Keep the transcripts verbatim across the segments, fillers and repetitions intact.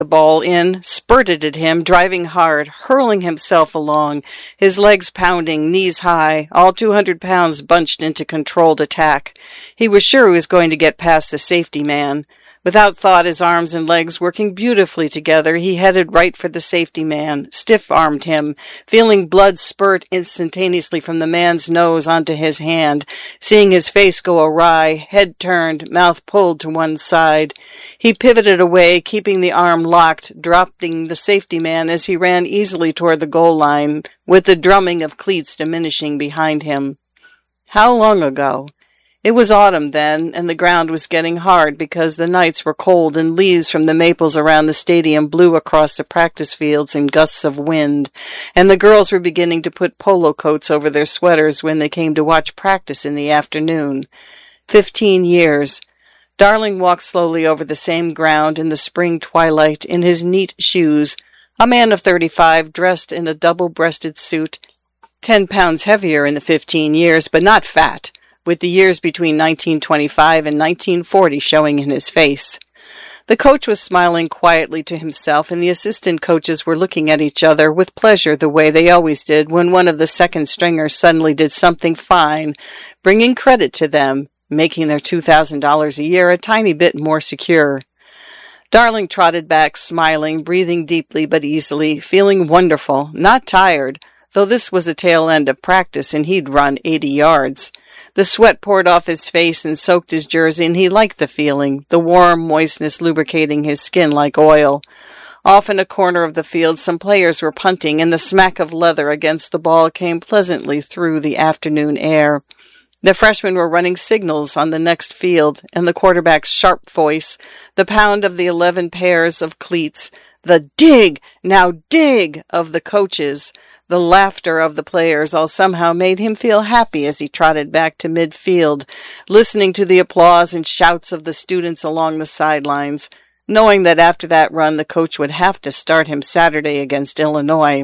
the ball in, spurted at him, driving hard, hurling himself along, his legs pounding, knees high, all two hundred pounds bunched into controlled attack. He was sure he was going to get past the safety man. Without thought, his arms and legs working beautifully together, he headed right for the safety man, stiff-armed him, feeling blood spurt instantaneously from the man's nose onto his hand, seeing his face go awry, head turned, mouth pulled to one side. He pivoted away, keeping the arm locked, dropping the safety man as he ran easily toward the goal line, with the drumming of cleats diminishing behind him. How long ago? It was autumn then, and the ground was getting hard because the nights were cold and leaves from the maples around the stadium blew across the practice fields in gusts of wind, and the girls were beginning to put polo coats over their sweaters when they came to watch practice in the afternoon. Fifteen years. Darling walked slowly over the same ground in the spring twilight in his neat shoes, a man of thirty-five dressed in a double-breasted suit, ten pounds heavier in the fifteen years, but not fat, with the years between nineteen twenty-five and nineteen forty showing in his face. The coach was smiling quietly to himself, and the assistant coaches were looking at each other with pleasure the way they always did when one of the second stringers suddenly did something fine, bringing credit to them, making their two thousand dollars a year a tiny bit more secure. Darling trotted back, smiling, breathing deeply but easily, feeling wonderful, not tired, though this was the tail end of practice and he'd run eighty yards. The sweat poured off his face and soaked his jersey, and he liked the feeling, the warm moistness lubricating his skin like oil. Off in a corner of the field, some players were punting, and the smack of leather against the ball came pleasantly through the afternoon air. The freshmen were running signals on the next field, and the quarterback's sharp voice, the pound of the eleven pairs of cleats, the dig, now dig of the coaches, the laughter of the players all somehow made him feel happy as he trotted back to midfield, listening to the applause and shouts of the students along the sidelines, knowing that after that run the coach would have to start him Saturday against Illinois.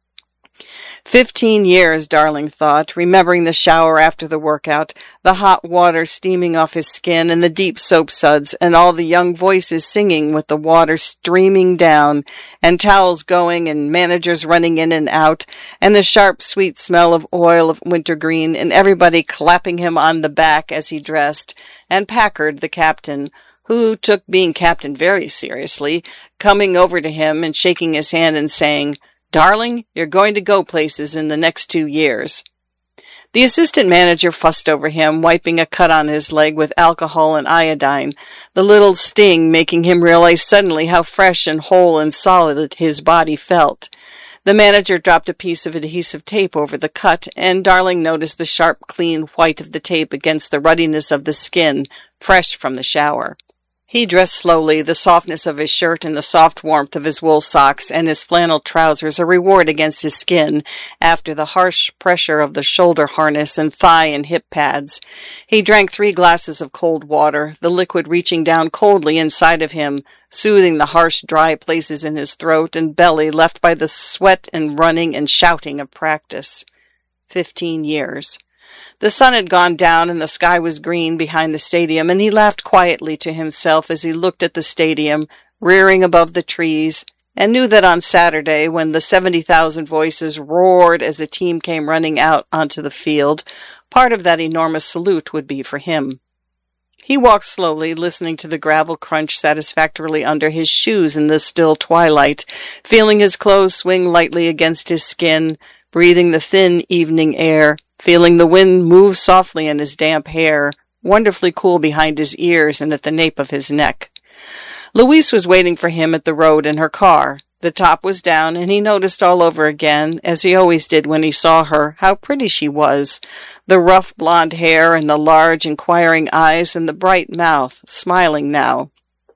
Fifteen years, Darling thought, remembering the shower after the workout, the hot water steaming off his skin and the deep soap suds, and all the young voices singing with the water streaming down, and towels going and managers running in and out, and the sharp, sweet smell of oil of wintergreen, and everybody clapping him on the back as he dressed, and Packard, the captain, who took being captain very seriously, coming over to him and shaking his hand and saying, "Darling, you're going to go places in the next two years." The assistant manager fussed over him, wiping a cut on his leg with alcohol and iodine, the little sting making him realize suddenly how fresh and whole and solid his body felt. The manager dropped a piece of adhesive tape over the cut, and Darling noticed the sharp, clean white of the tape against the ruddiness of the skin, fresh from the shower. He dressed slowly, the softness of his shirt and the soft warmth of his wool socks and his flannel trousers a reward against his skin after the harsh pressure of the shoulder harness and thigh and hip pads. He drank three glasses of cold water, the liquid reaching down coldly inside of him, soothing the harsh, dry places in his throat and belly left by the sweat and running and shouting of practice. Fifteen years. The sun had gone down and the sky was green behind the stadium, and he laughed quietly to himself as he looked at the stadium, rearing above the trees, and knew that on Saturday, when the seventy thousand voices roared as the team came running out onto the field, part of that enormous salute would be for him. He walked slowly, listening to the gravel crunch satisfactorily under his shoes in the still twilight, feeling his clothes swing lightly against his skin, breathing the thin evening air, feeling the wind move softly in his damp hair, wonderfully cool behind his ears and at the nape of his neck. Louise was waiting for him at the road in her car. The top was down, and he noticed all over again, as he always did when he saw her, how pretty she was, the rough blonde hair and the large inquiring eyes and the bright mouth, smiling now.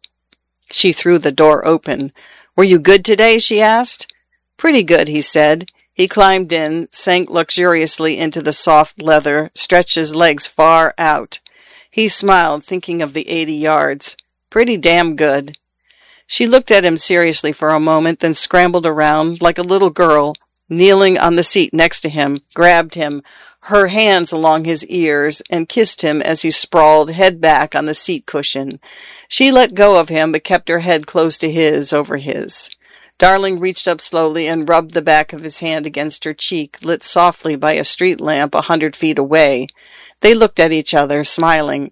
She threw the door open. "Were you good today?" she asked. "Pretty good," he said. He climbed in, sank luxuriously into the soft leather, stretched his legs far out. He smiled, thinking of the eighty yards. Pretty damn good. She looked at him seriously for a moment, then scrambled around like a little girl, kneeling on the seat next to him, grabbed him, her hands along his ears, and kissed him as he sprawled head back on the seat cushion. She let go of him, but kept her head close to his, over his. Darling reached up slowly and rubbed the back of his hand against her cheek, lit softly by a street lamp a hundred feet away. They looked at each other, smiling.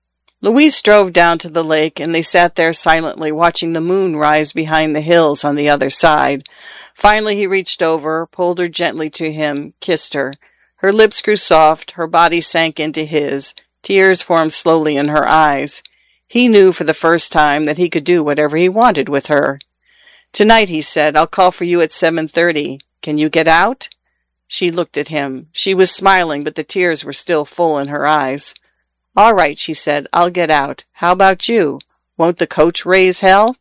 Louise drove down to the lake, and they sat there silently, watching the moon rise behind the hills on the other side. Finally he reached over, pulled her gently to him, kissed her. Her lips grew soft, her body sank into his. Tears formed slowly in her eyes. He knew for the first time that he could do whatever he wanted with her. "Tonight," he said, "I'll call for you at seven thirty. Can you get out?" She looked at him. She was smiling, but the tears were still full in her eyes. "All right," she said, "I'll get out. How about you? Won't the coach raise hell?"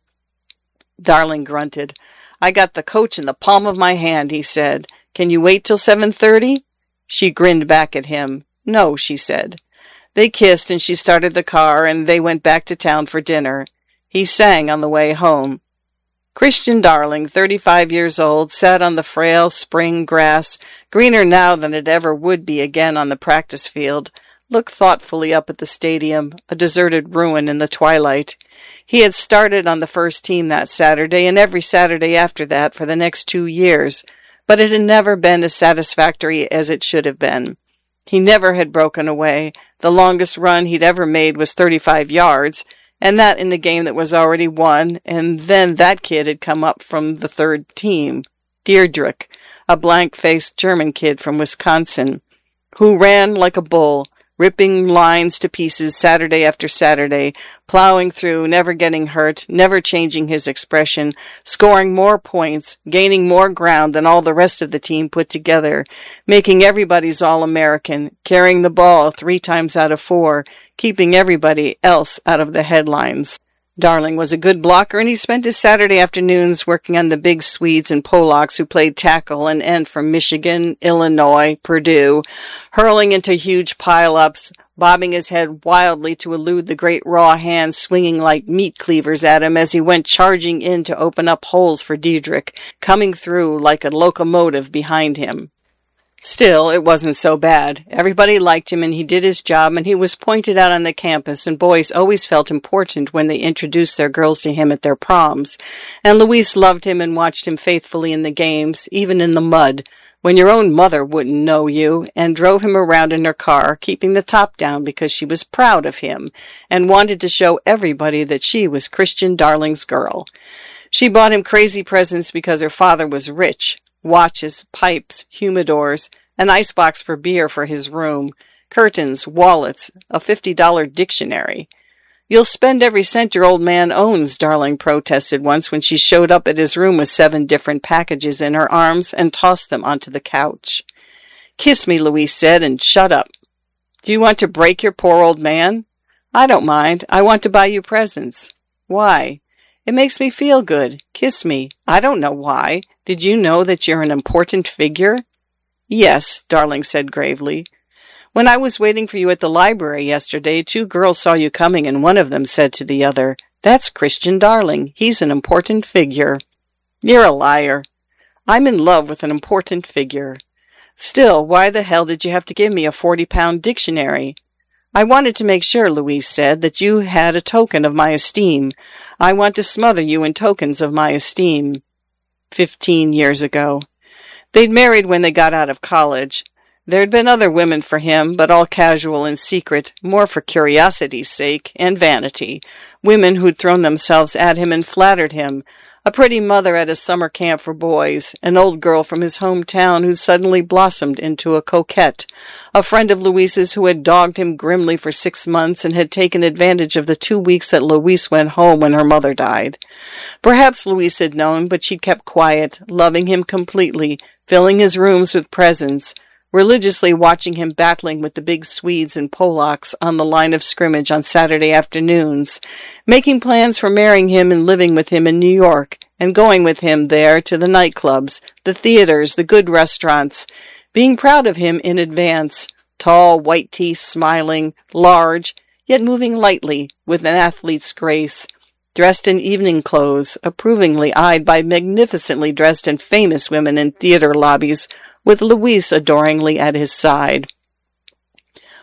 Darling grunted. "I got the coach in the palm of my hand," he said. "Can you wait till seven thirty? She grinned back at him. "No," she said. They kissed, and she started the car, and they went back to town for dinner. He sang on the way home. Christian Darling, thirty-five years old, sat on the frail spring grass, greener now than it ever would be again on the practice field, looked thoughtfully up at the stadium, a deserted ruin in the twilight. He had started on the first team that Saturday, and every Saturday after that for the next two years, but it had never been as satisfactory as it should have been. He never had broken away. The longest run he'd ever made was thirty-five yards, and that in the game that was already won, and then that kid had come up from the third team, Diedrich, a blank-faced German kid from Wisconsin, who ran like a bull, ripping lines to pieces Saturday after Saturday, plowing through, never getting hurt, never changing his expression, scoring more points, gaining more ground than all the rest of the team put together, making everybody's All-American, carrying the ball three times out of four, keeping everybody else out of the headlines. Darling was a good blocker, and he spent his Saturday afternoons working on the big Swedes and Polacks who played tackle and end from Michigan, Illinois, Purdue, hurling into huge pile-ups, bobbing his head wildly to elude the great raw hands swinging like meat cleavers at him as he went charging in to open up holes for Diedrich, coming through like a locomotive behind him. Still, it wasn't so bad. Everybody liked him, and he did his job, and he was pointed out on the campus, and boys always felt important when they introduced their girls to him at their proms. And Louise loved him and watched him faithfully in the games, even in the mud, when your own mother wouldn't know you, and drove him around in her car, keeping the top down because she was proud of him, and wanted to show everybody that she was Christian Darling's girl. She bought him crazy presents because her father was rich. Watches, pipes, humidors, an icebox for beer for his room, curtains, wallets, a fifty dollar dictionary. "You'll spend every cent your old man owns," Darling protested once when she showed up at his room with seven different packages in her arms and tossed them onto the couch. "Kiss me," Louise said, "and shut up." "Do you want to break your poor old man?" "I don't mind. I want to buy you presents." "Why?" "It makes me feel good. Kiss me." "I don't know why. Did you know that you're an important figure?" "Yes," Darling said gravely. "When I was waiting for you at the library yesterday, two girls saw you coming, and one of them said to the other, 'That's Christian Darling. He's an important figure.'" "You're a liar." "I'm in love with an important figure." "Still, why the hell did you have to give me a forty-pound dictionary?" "I wanted to make sure," Louise said, "that you had a token of my esteem. I want to smother you in tokens of my esteem." Fifteen years ago. They'd married when they got out of college. There'd been other women for him, but all casual and secret, more for curiosity's sake and vanity. Women who'd thrown themselves at him and flattered him. A pretty mother at a summer camp for boys, an old girl from his hometown who suddenly blossomed into a coquette, a friend of Louise's who had dogged him grimly for six months and had taken advantage of the two weeks that Louise went home when her mother died. Perhaps Louise had known, but she'd kept quiet, loving him completely, filling his rooms with presents, religiously watching him battling with the big Swedes and Polacks on the line of scrimmage on Saturday afternoons, making plans for marrying him and living with him in New York, and going with him there to the nightclubs, the theaters, the good restaurants, being proud of him in advance, tall, white teeth, smiling, large, yet moving lightly, with an athlete's grace, dressed in evening clothes, approvingly eyed by magnificently dressed and famous women in theater lobbies, with Louise adoringly at his side.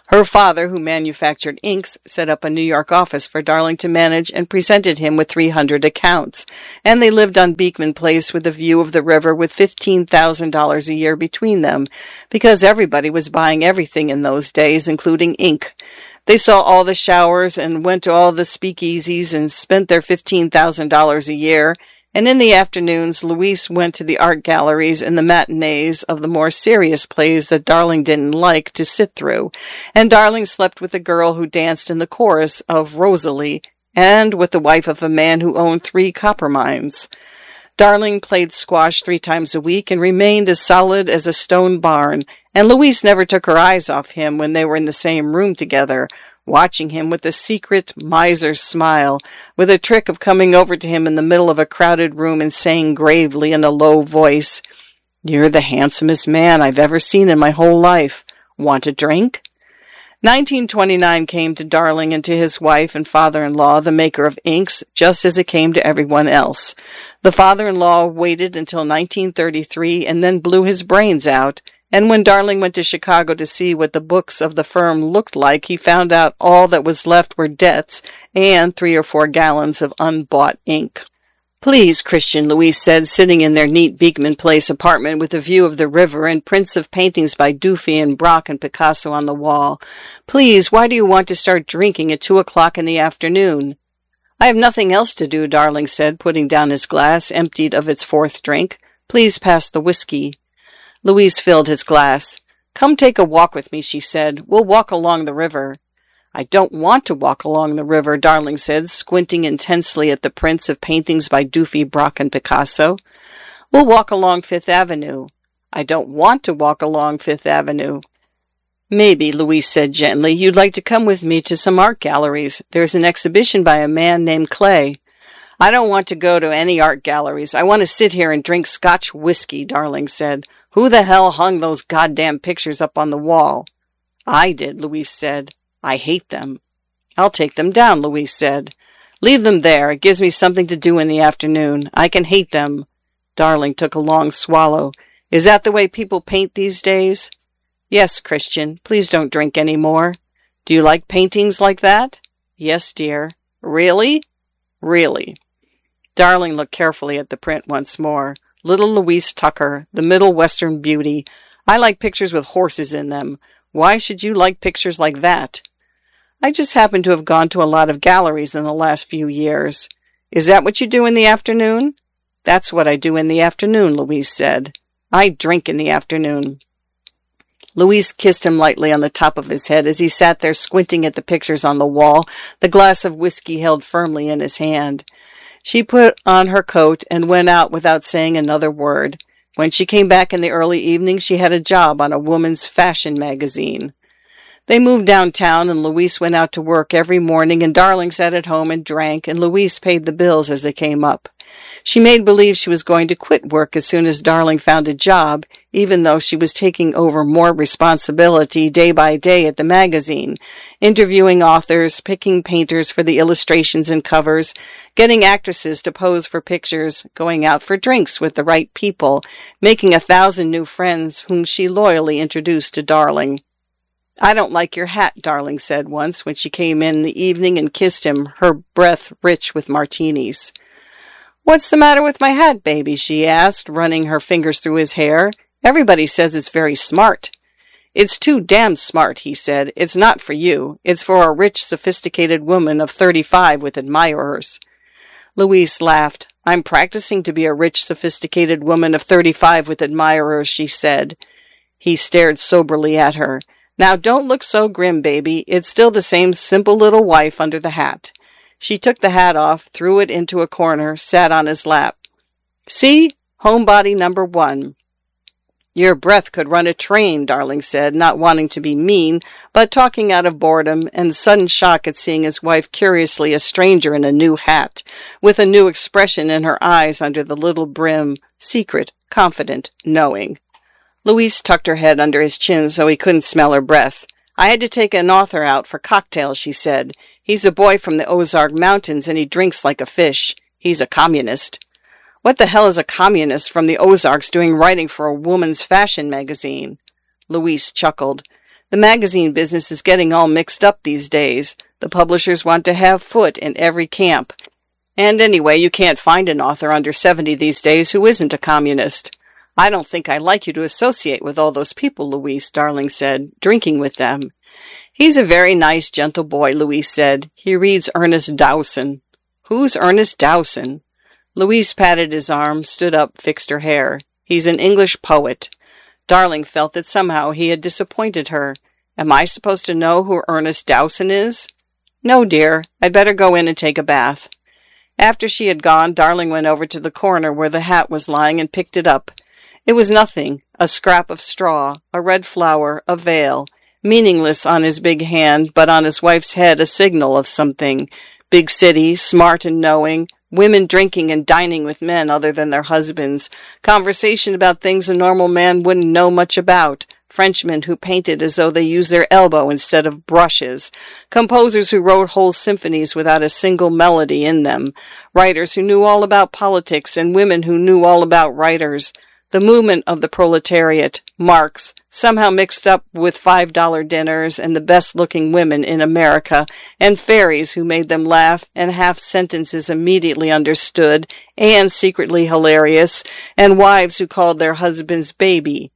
Her father, who manufactured inks, set up a New York office for Darling to manage and presented him with three hundred accounts, and they lived on Beekman Place with a view of the river with fifteen thousand dollars a year between them, because everybody was buying everything in those days, including ink. They saw all the showers and went to all the speakeasies and spent their fifteen thousand dollars a year, and in the afternoons Louise went to the art galleries and the matinees of the more serious plays that Darling didn't like to sit through, and Darling slept with a girl who danced in the chorus of Rosalie, and with the wife of a man who owned three copper mines. Darling played squash three times a week and remained as solid as a stone barn, and Louise never took her eyes off him when they were in the same room together, watching him with a secret miser's smile, with a trick of coming over to him in the middle of a crowded room and saying gravely in a low voice, "You're the handsomest man I've ever seen in my whole life. Want a drink?" nineteen twenty-nine came to Darling and to his wife and father-in-law, the maker of inks, just as it came to everyone else. The father-in-law waited until nineteen thirty-three and then blew his brains out, and when Darling went to Chicago to see what the books of the firm looked like, he found out all that was left were debts and three or four gallons of unbought ink. "Please, Christian," Louise said, sitting in their neat Beekman Place apartment with a view of the river and prints of paintings by Dufy and Braque and Picasso on the wall. "Please, why do you want to start drinking at two o'clock in the afternoon?" "I have nothing else to do," Darling said, putting down his glass, emptied of its fourth drink. "Please pass the whiskey." Louise filled his glass. "Come take a walk with me," she said. "We'll walk along the river." "I don't want to walk along the river," Darling said, squinting intensely at the prints of paintings by Dufy, Braque, and Picasso. "We'll walk along Fifth Avenue." "I don't want to walk along Fifth Avenue." "Maybe," Louise said gently, "you'd like to come with me to some art galleries. There's an exhibition by a man named Clay." "I don't want to go to any art galleries. I want to sit here and drink Scotch whiskey," Darling said. "Who the hell hung those goddamn pictures up on the wall?" "I did," Louise said. "I hate them." "I'll take them down," Louise said. "Leave them there. It gives me something to do in the afternoon. I can hate them." Darling took a long swallow. "Is that the way people paint these days?" "Yes, Christian. Please don't drink any more." "Do you like paintings like that?" "Yes, dear." "Really?" "Really." Darling looked carefully at the print once more. Little Louise Tucker, the Middle Western beauty. "I like pictures with horses in them. Why should you like pictures like that?" "I just happen to have gone to a lot of galleries in the last few years." "Is that what you do in the afternoon?" "That's what I do in the afternoon," Louise said. "I drink in the afternoon." Louise kissed him lightly on the top of his head as he sat there squinting at the pictures on the wall, the glass of whiskey held firmly in his hand. She put on her coat and went out without saying another word. When she came back in the early evening, she had a job on a woman's fashion magazine. They moved downtown, and Louise went out to work every morning, and Darling sat at home and drank, and Louise paid the bills as they came up. She made believe she was going to quit work as soon as Darling found a job, even though she was taking over more responsibility day by day at the magazine, interviewing authors, picking painters for the illustrations and covers, getting actresses to pose for pictures, going out for drinks with the right people, making a thousand new friends whom she loyally introduced to Darling. "I don't like your hat," Darling said once when she came in the evening and kissed him, her breath rich with martinis. "What's the matter with my hat, baby?" she asked, running her fingers through his hair. "Everybody says it's very smart." "It's too damn smart," he said. "It's not for you. It's for a rich, sophisticated woman of thirty-five with admirers." Louise laughed. "I'm practicing to be a rich, sophisticated woman of thirty-five with admirers," she said. He stared soberly at her. "Now don't look so grim, baby. It's still the same simple little wife under the hat." She took the hat off, threw it into a corner, sat on his lap. "See? Homebody number one." "Your breath could run a train," Darling said, not wanting to be mean, but talking out of boredom and sudden shock at seeing his wife curiously a stranger in a new hat, with a new expression in her eyes under the little brim, secret, confident, knowing. Louise tucked her head under his chin so he couldn't smell her breath. "I had to take an author out for cocktails," she said. "He's a boy from the Ozark Mountains, and he drinks like a fish. He's a communist." "What the hell is a communist from the Ozarks doing writing for a woman's fashion magazine?" Louise chuckled. The magazine business is getting all mixed up these days. The publishers want to have foot in every camp. And anyway, you can't find an author under seventy these days who isn't a communist. I don't think I'd like you to associate with all those people, Louise, Darling said, drinking with them. He's a very nice, gentle boy, Louise said. He reads Ernest Dowson. Who's Ernest Dowson? Louise patted his arm, stood up, fixed her hair. He's an English poet. Darling felt that somehow he had disappointed her. Am I supposed to know who Ernest Dowson is? No, dear. I'd better go in and take a bath. After she had gone, Darling went over to the corner where the hat was lying and picked it up. It was nothing, a scrap of straw, a red flower, a veil, meaningless on his big hand, but on his wife's head a signal of something. Big city, smart and knowing, women drinking and dining with men other than their husbands, conversation about things a normal man wouldn't know much about, Frenchmen who painted as though they used their elbow instead of brushes, composers who wrote whole symphonies without a single melody in them, writers who knew all about politics and women who knew all about writers. The movement of the proletariat, Marx, somehow mixed up with five-dollar dinners and the best-looking women in America, and fairies who made them laugh and half-sentences immediately understood and secretly hilarious, and wives who called their husbands baby.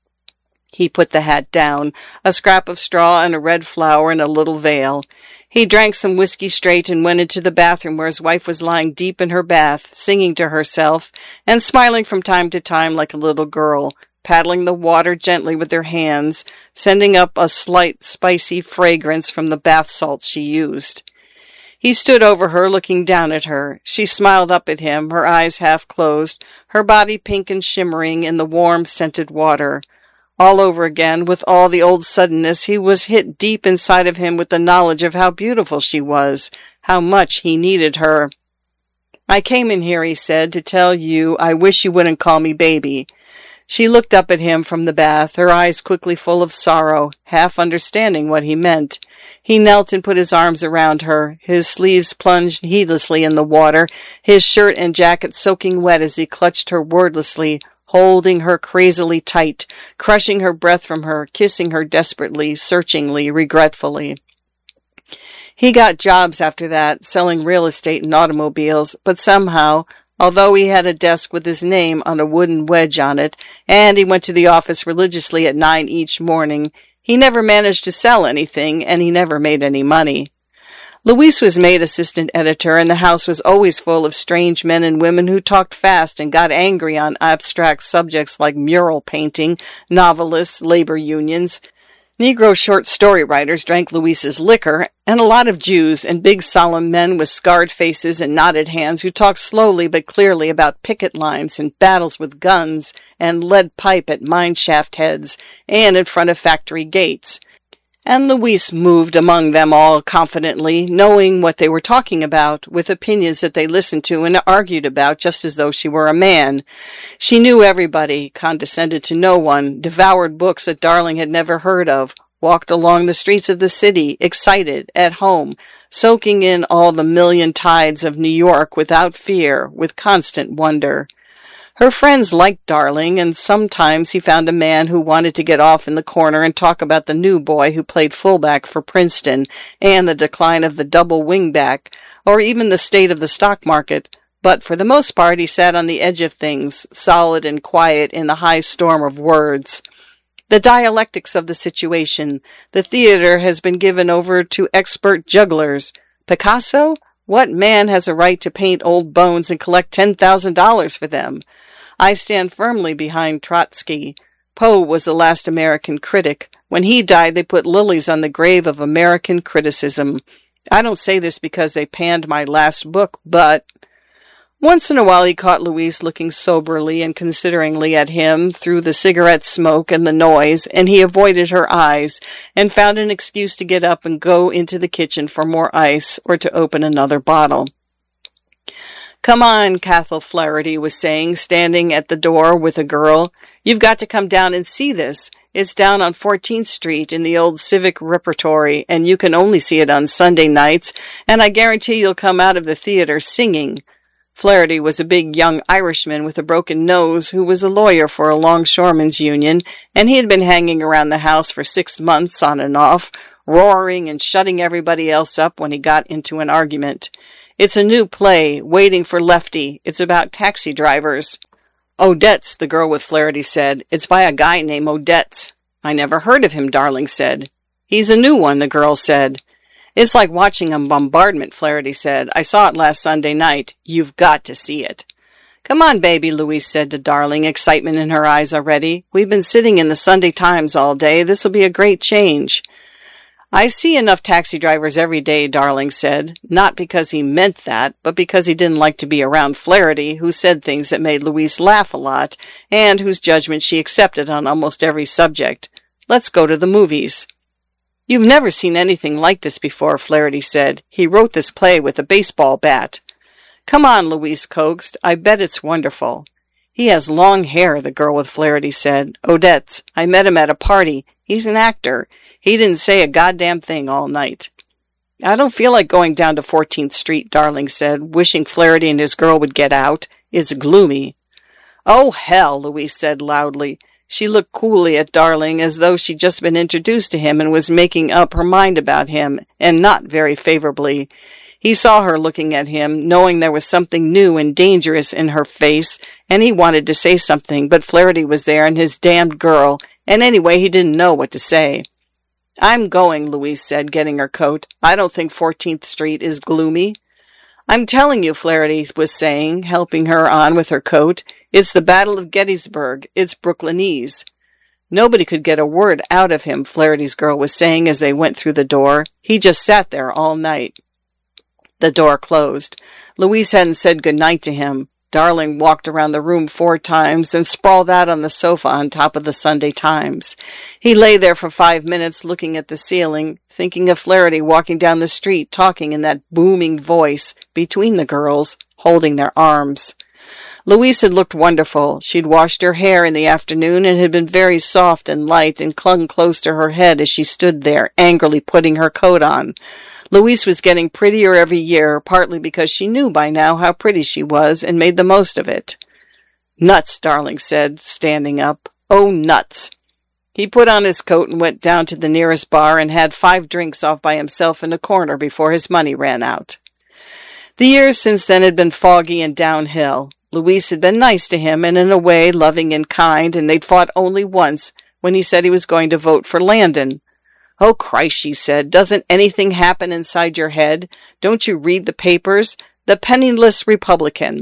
He put the hat down, a scrap of straw and a red flower and a little veil. He drank some whiskey straight and went into the bathroom where his wife was lying deep in her bath, singing to herself, and smiling from time to time like a little girl, paddling the water gently with her hands, sending up a slight spicy fragrance from the bath salts she used. He stood over her, looking down at her. She smiled up at him, her eyes half closed, her body pink and shimmering in the warm, scented water. All over again, with all the old suddenness, he was hit deep inside of him with the knowledge of how beautiful she was, how much he needed her. I came in here, he said, to tell you I wish you wouldn't call me baby. She looked up at him from the bath, her eyes quickly full of sorrow, half understanding what he meant. He knelt and put his arms around her, his sleeves plunged heedlessly in the water, his shirt and jacket soaking wet as he clutched her wordlessly, holding her crazily tight, crushing her breath from her, kissing her desperately, searchingly, regretfully. He got jobs after that, selling real estate and automobiles, but somehow, although he had a desk with his name on a wooden wedge on it, and he went to the office religiously at nine each morning, he never managed to sell anything, and he never made any money. Louise was made assistant editor, and the house was always full of strange men and women who talked fast and got angry on abstract subjects like mural painting, novelists, labor unions. Negro short story writers drank Louise's liquor, and a lot of Jews and big solemn men with scarred faces and knotted hands who talked slowly but clearly about picket lines and battles with guns and lead pipe at mine shaft heads and in front of factory gates. And Louise moved among them all confidently, knowing what they were talking about, with opinions that they listened to and argued about just as though she were a man. She knew everybody, condescended to no one, devoured books that Darling had never heard of, walked along the streets of the city, excited, at home, soaking in all the million tides of New York without fear, with constant wonder. Her friends liked Darling, and sometimes he found a man who wanted to get off in the corner and talk about the new boy who played fullback for Princeton, and the decline of the double wingback, or even the state of the stock market. But for the most part he sat on the edge of things, solid and quiet in the high storm of words. The dialectics of the situation. The theater has been given over to expert jugglers. Picasso? What man has a right to paint old bones and collect ten thousand dollars for them? I stand firmly behind Trotsky. Poe was the last American critic. When he died, they put lilies on the grave of American criticism. I don't say this because they panned my last book, but... Once in a while he caught Louise looking soberly and consideringly at him through the cigarette smoke and the noise, and he avoided her eyes, and found an excuse to get up and go into the kitchen for more ice or to open another bottle. "Come on," Cathal Flaherty was saying, standing at the door with a girl. "You've got to come down and see this. It's down on fourteenth Street in the old Civic Repertory, and you can only see it on Sunday nights, and I guarantee you'll come out of the theater singing." Flaherty was a big young Irishman with a broken nose who was a lawyer for a longshoremen's union, and he had been hanging around the house for six months on and off, roaring and shutting everybody else up when he got into an argument. It's a new play, Waiting for Lefty. It's about taxi drivers. Odette's, the girl with Flaherty said. It's by a guy named Odette's. I never heard of him, Darling said. He's a new one, the girl said. It's like watching a bombardment, Flaherty said. I saw it last Sunday night. You've got to see it. Come on, baby, Louise said to Darling, excitement in her eyes already. We've been sitting in the Sunday Times all day. This'll be a great change. I see enough taxi drivers every day, Darling said, not because he meant that, but because he didn't like to be around Flaherty, who said things that made Louise laugh a lot, and whose judgment she accepted on almost every subject. Let's go to the movies. You've never seen anything like this before, Flaherty said. He wrote this play with a baseball bat. Come on, Louise coaxed. I bet it's wonderful. He has long hair, the girl with Flaherty said. Odette's. I met him at a party. He's an actor. He didn't say a goddamn thing all night. I don't feel like going down to fourteenth Street, Darling said, wishing Flaherty and his girl would get out. It's gloomy. Oh, hell, Louise said loudly. She looked coolly at Darling as though she'd just been introduced to him and was making up her mind about him, and not very favorably. He saw her looking at him, knowing there was something new and dangerous in her face, and he wanted to say something, but Flaherty was there and his damned girl, and anyway he didn't know what to say. I'm going, Louise said, getting her coat. I don't think fourteenth Street is gloomy. I'm telling you, Flaherty was saying, helping her on with her coat. It's the Battle of Gettysburg. It's Brooklynese. Nobody could get a word out of him, Flaherty's girl was saying as they went through the door. He just sat there all night. The door closed. Louise hadn't said good night to him. Darling walked around the room four times and sprawled out on the sofa on top of the Sunday Times. He lay there for five minutes looking at the ceiling, thinking of Flaherty walking down the street talking in that booming voice between the girls, holding their arms. Louise had looked wonderful. She'd washed her hair in the afternoon and had been very soft and light and clung close to her head as she stood there, angrily putting her coat on. Louise was getting prettier every year, partly because she knew by now how pretty she was and made the most of it. Nuts, Darling said, standing up. Oh, nuts. He put on his coat and went down to the nearest bar and had five drinks off by himself in a corner before his money ran out. The years since then had been foggy and downhill. Louise had been nice to him and in a way loving and kind, and they'd fought only once when he said he was going to vote for Landon. Oh, Christ, she said, doesn't anything happen inside your head? Don't you read the papers? The penniless Republican.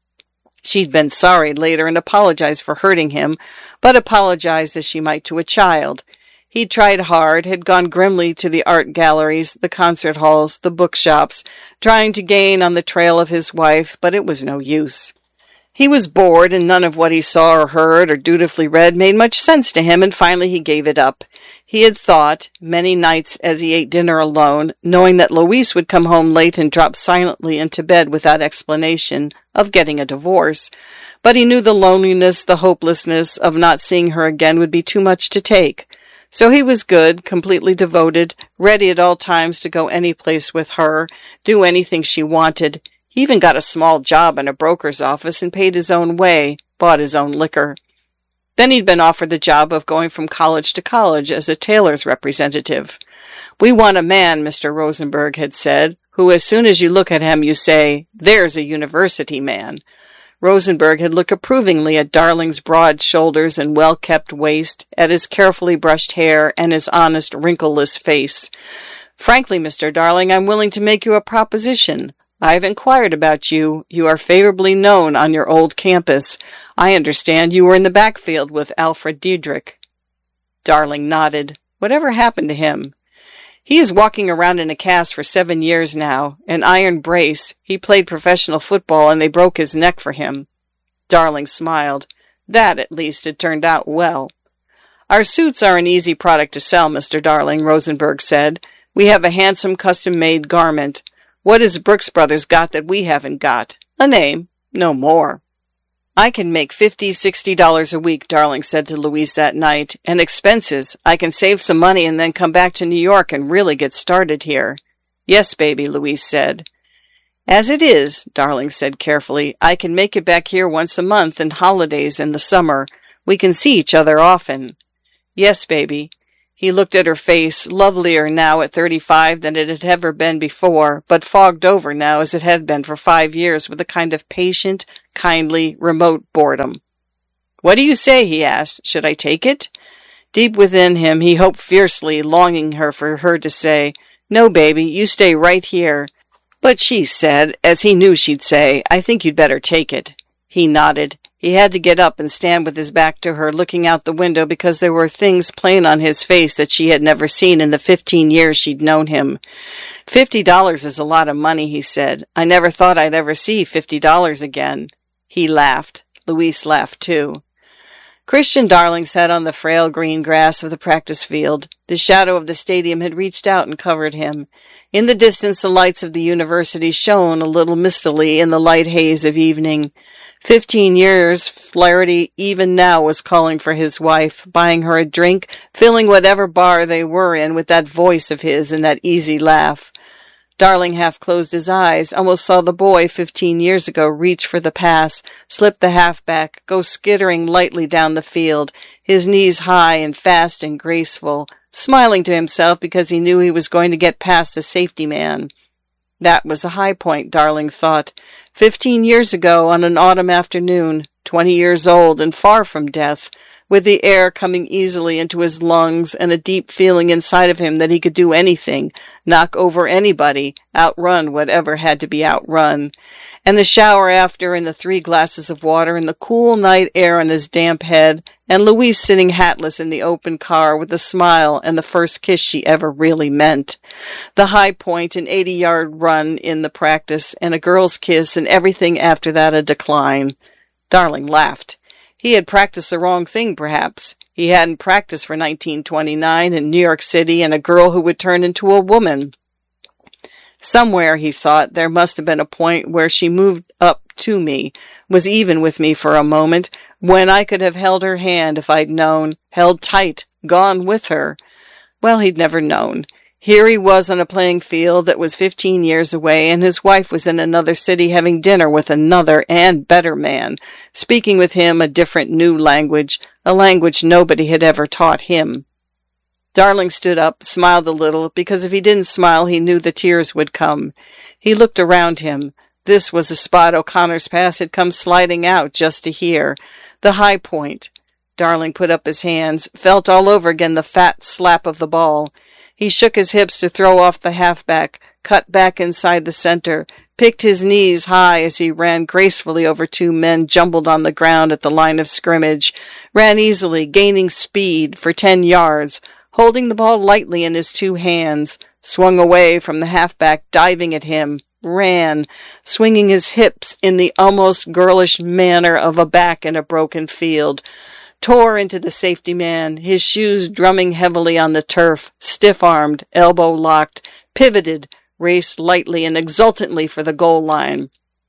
She'd been sorry later and apologized for hurting him, but apologized as she might to a child. He'd tried hard, had gone grimly to the art galleries, the concert halls, the bookshops, trying to gain on the trail of his wife, but it was no use. He was bored, and none of what he saw or heard or dutifully read made much sense to him, and finally he gave it up. He had thought, many nights as he ate dinner alone, knowing that Louise would come home late and drop silently into bed without explanation, of getting a divorce. But he knew the loneliness, the hopelessness of not seeing her again would be too much to take. So he was good, completely devoted, ready at all times to go any place with her, do anything she wanted. He even got a small job in a broker's office and paid his own way, bought his own liquor. Then he'd been offered the job of going from college to college as a tailor's representative. We want a man, Mister Rosenberg had said, who as soon as you look at him you say, there's a university man. Rosenberg had looked approvingly at Darling's broad shoulders and well-kept waist, at his carefully brushed hair and his honest, wrinkleless face. Frankly, Mister Darling, I'm willing to make you a proposition. I've inquired about you. You are favorably known on your old campus. I understand you were in the backfield with Alfred Diedrich. Darling nodded. Whatever happened to him? He is walking around in a cast for seven years now, an iron brace. He played professional football and they broke his neck for him. Darling smiled. That, at least, had turned out well. Our suits are an easy product to sell, Mister Darling, Rosenberg said. We have a handsome custom-made garment. What has Brooks Brothers got that we haven't got? A name. No more. I can make fifty, sixty dollars a week, Darling said to Louise that night, and expenses. I can save some money and then come back to New York and really get started here. Yes, baby, Louise said. As it is, Darling said carefully, I can make it back here once a month and holidays in the summer. We can see each other often. Yes, baby. He looked at her face, lovelier now at thirty-five than it had ever been before, but fogged over now as it had been for five years with a kind of patient, kindly, remote boredom. What do you say? He asked. Should I take it? Deep within him, he hoped fiercely, longing her for her to say, No, baby, you stay right here. But she said, as he knew she'd say, I think you'd better take it. He nodded. He had to get up and stand with his back to her, looking out the window because there were things plain on his face that she had never seen in the fifteen years she'd known him. Fifty dollars is a lot of money, he said. I never thought I'd ever see fifty dollars again. He laughed. Louise laughed, too. Christian Darling sat on the frail green grass of the practice field. The shadow of the stadium had reached out and covered him. In the distance, the lights of the university shone a little mistily in the light haze of evening. Fifteen years, Flaherty even now was calling for his wife, buying her a drink, filling whatever bar they were in with that voice of his and that easy laugh. Darling half closed his eyes, almost saw the boy fifteen years ago reach for the pass, slip the halfback, go skittering lightly down the field, his knees high and fast and graceful, smiling to himself because he knew he was going to get past the safety man. That was the high point, Darling thought. Fifteen years ago, on an autumn afternoon, twenty years old and far from death, with the air coming easily into his lungs and a deep feeling inside of him that he could do anything, knock over anybody, outrun whatever had to be outrun. And the shower after, and the three glasses of water, and the cool night air on his damp head, and Louise sitting hatless in the open car with a smile and the first kiss she ever really meant. The high point, an eighty-yard run in the practice, and a girl's kiss, and everything after that a decline. Darling laughed. He had practiced the wrong thing, perhaps. He hadn't practiced for nineteen twenty-nine in New York City and a girl who would turn into a woman. Somewhere, he thought, there must have been a point where she moved up to me, was even with me for a moment, when I could have held her hand if I'd known, held tight, gone with her. Well, he'd never known. Here he was on a playing field that was fifteen years away, and his wife was in another city having dinner with another and better man, speaking with him a different new language, a language nobody had ever taught him. Darling stood up, smiled a little, because if he didn't smile he knew the tears would come. He looked around him. This was the spot O'Connor's Pass had come sliding out just to hear. The high point. Darling put up his hands, felt all over again the fat slap of the ball. He shook his hips to throw off the halfback, cut back inside the center, picked his knees high as he ran gracefully over two men jumbled on the ground at the line of scrimmage, ran easily, gaining speed for ten yards, holding the ball lightly in his two hands, swung away from the halfback diving at him, ran, swinging his hips in the almost girlish manner of a back in a broken field, tore into the safety man, his shoes drumming heavily on the turf, stiff-armed, elbow-locked, pivoted, raced lightly and exultantly for the goal line.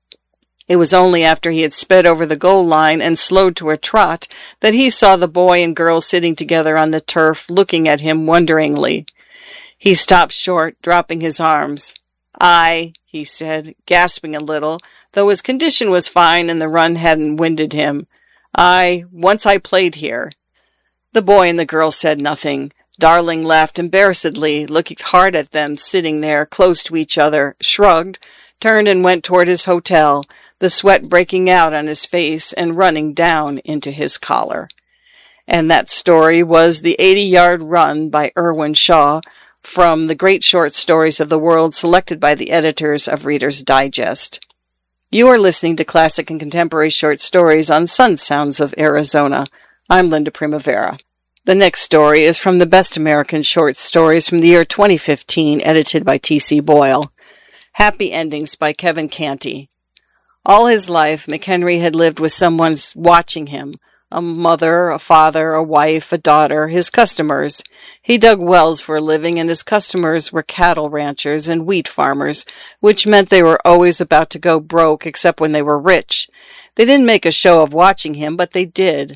It was only after he had sped over the goal line and slowed to a trot that he saw the boy and girl sitting together on the turf, looking at him wonderingly. He stopped short, dropping his arms. I, he said, gasping a little, though his condition was fine and the run hadn't winded him. I, once I played here. The boy and the girl said nothing. Darling laughed embarrassedly, looked hard at them, sitting there, close to each other, shrugged, turned and went toward his hotel, the sweat breaking out on his face and running down into his collar. And that story was The eighty-Yard Run by Irwin Shaw, from the great short stories of the world selected by the editors of Reader's Digest. You are listening to Classic and Contemporary Short Stories on Sun Sounds of Arizona. I'm Linda Primavera. The next story is from the Best American Short Stories from the year twenty fifteen, edited by T C Boyle. Happy Endings by Kevin Canty. All his life, McHenry had lived with someone watching him. A mother, a father, a wife, a daughter, his customers. He dug wells for a living, and his customers were cattle ranchers and wheat farmers, which meant they were always about to go broke except when they were rich. They didn't make a show of watching him, but they did.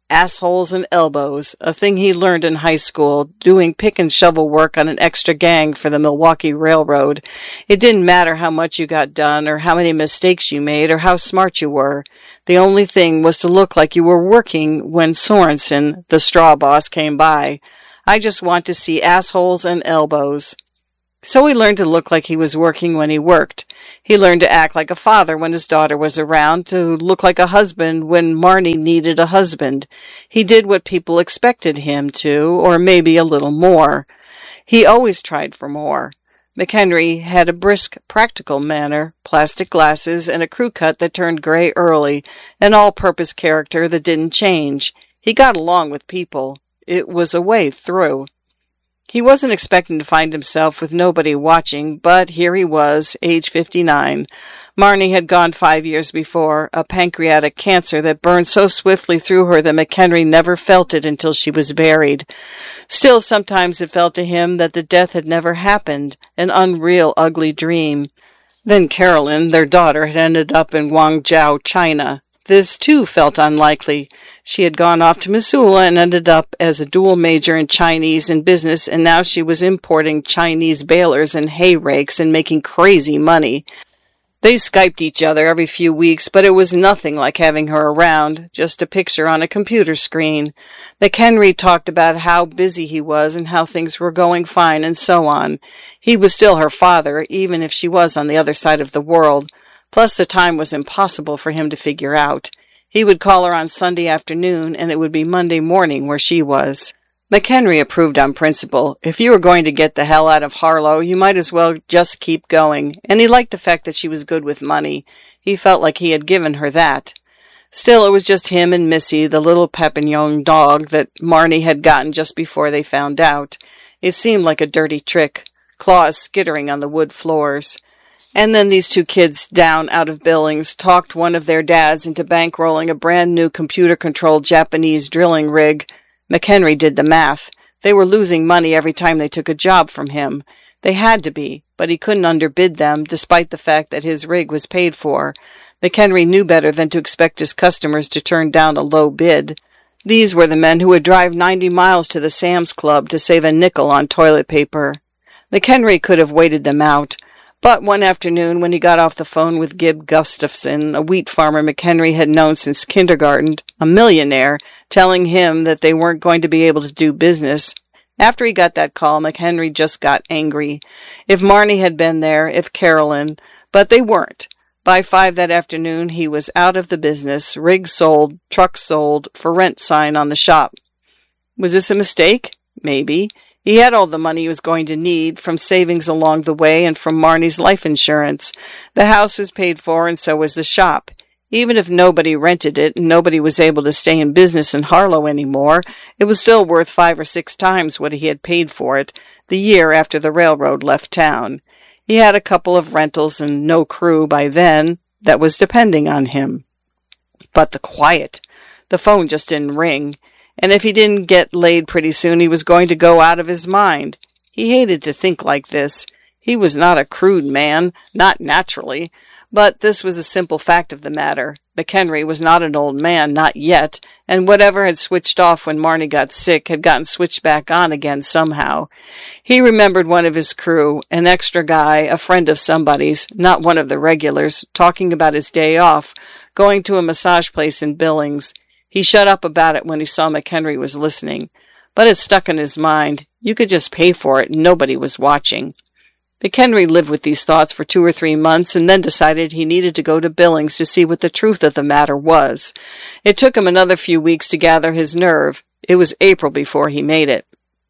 Assholes and elbows, a thing he learned in high school, doing pick and shovel work on an extra gang for the Milwaukee Railroad. It didn't matter how much you got done, or how many mistakes you made, or how smart you were. The only thing was to look like you were working when Sorensen, the straw boss, came by. I just want to see assholes and elbows. So he learned to look like he was working when he worked. He learned to act like a father when his daughter was around, to look like a husband when Marnie needed a husband. He did what people expected him to, or maybe a little more. He always tried for more. McHenry had a brisk, practical manner, plastic glasses, and a crew cut that turned gray early, an all-purpose character that didn't change. He got along with people. It was a way through. He wasn't expecting to find himself with nobody watching, but here he was, age fifty-nine. Marnie had gone five years before, a pancreatic cancer that burned so swiftly through her that McHenry never felt it until she was buried. Still, sometimes it felt to him that the death had never happened, an unreal, ugly dream. Then Carolyn, their daughter, had ended up in Guangzhou, China. This, too, felt unlikely. She had gone off to Missoula and ended up as a dual major in Chinese and business, and now she was importing Chinese balers and hay rakes and making crazy money. They Skyped each other every few weeks, but it was nothing like having her around, just a picture on a computer screen. McHenry talked about how busy he was and how things were going fine and so on. He was still her father, even if she was on the other side of the world. Plus, the time was impossible for him to figure out. He would call her on Sunday afternoon, and it would be Monday morning where she was. McHenry approved on principle. If you were going to get the hell out of Harlow, you might as well just keep going, and he liked the fact that she was good with money. He felt like he had given her that. Still, it was just him and Missy, the little Papillon dog that Marnie had gotten just before they found out. It seemed like a dirty trick, claws skittering on the wood floors. And then these two kids down out of Billings talked one of their dads into bankrolling a brand-new computer-controlled Japanese drilling rig. McHenry did the math. They were losing money every time they took a job from him. They had to be, but he couldn't underbid them, despite the fact that his rig was paid for. McHenry knew better than to expect his customers to turn down a low bid. These were the men who would drive ninety miles to the Sam's Club to save a nickel on toilet paper. McHenry could have waited them out. But one afternoon, when he got off the phone with Gib Gustafson, a wheat farmer McHenry had known since kindergarten, a millionaire, telling him that they weren't going to be able to do business, after he got that call, McHenry just got angry. If Marnie had been there, if Carolyn, but they weren't. By five that afternoon, he was out of the business, rig sold, truck sold, for rent sign on the shop. Was this a mistake? Maybe. He had all the money he was going to need, from savings along the way and from Marnie's life insurance. The house was paid for, and so was the shop. Even if nobody rented it and nobody was able to stay in business in Harlow anymore, it was still worth five or six times what he had paid for it the year after the railroad left town. He had a couple of rentals and no crew by then that was depending on him. But the quiet. The phone just didn't ring. And if he didn't get laid pretty soon, he was going to go out of his mind. He hated to think like this. He was not a crude man, not naturally. But this was a simple fact of the matter. McHenry was not an old man, not yet, and whatever had switched off when Marnie got sick had gotten switched back on again somehow. He remembered one of his crew, an extra guy, a friend of somebody's, not one of the regulars, talking about his day off, going to a massage place in Billings. He shut up about it when he saw McHenry was listening, but it stuck in his mind. You could just pay for it, and nobody was watching. McHenry lived with these thoughts for two or three months and then decided he needed to go to Billings to see what the truth of the matter was. It took him another few weeks to gather his nerve. It was April before he made it.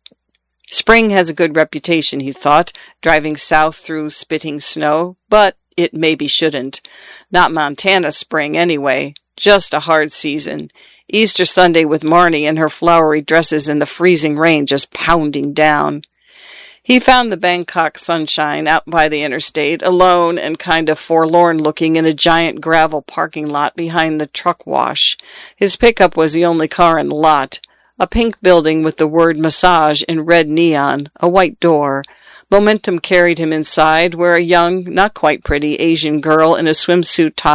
Spring has a good reputation, he thought, driving south through spitting snow, but it maybe shouldn't. Not Montana spring, anyway. Just a hard season. Easter Sunday with Marnie in her flowery dresses and the freezing rain just pounding down. He found the Bangkok sunshine out by the interstate, alone and kind of forlorn-looking in a giant gravel parking lot behind the truck wash. His pickup was the only car in the lot. A pink building with the word massage in red neon, a white door. Momentum carried him inside, where a young, not quite pretty, Asian girl in a swimsuit top